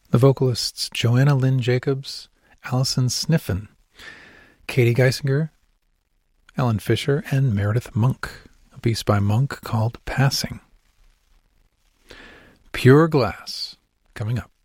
The vocalists Joanna Lynn Jacobs, Allison Sniffen, Katie Geisinger, Ellen Fisher, and Meredith Monk. A piece by Monk called Passing. Pure Glass, coming up.